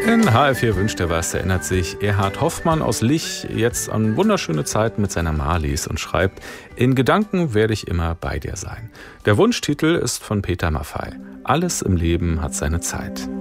In HR4 wünscht er was, erinnert sich Erhard Hoffmann aus Lich jetzt an wunderschöne Zeiten mit seiner Marlies und schreibt: In Gedanken werde ich immer bei dir sein. Der Wunschtitel ist von Peter Maffay. Alles im Leben hat seine Zeit.